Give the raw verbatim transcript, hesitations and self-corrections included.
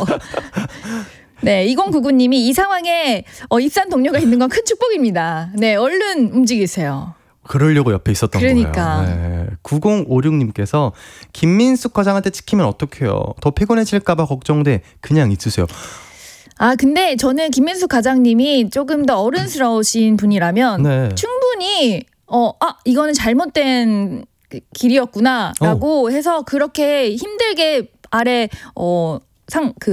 네, 이공구구 님이 이 상황에 어, 입산 동료가 있는 건 큰 축복입니다. 네, 얼른 움직이세요. 그러려고 옆에 있었던 그러니까. 거예요. 네. 구공오육 님께서 김민숙 과장한테 찍히면 어떡해요. 더 피곤해질까봐 걱정돼. 그냥 있으세요. 아 근데 저는 김민숙 과장님이 조금 더 어른스러우신 분이라면 네. 충분히 어, 아 이거는 잘못된 길이었구나라고 어. 해서 그렇게 힘들게 아래 어, 상 그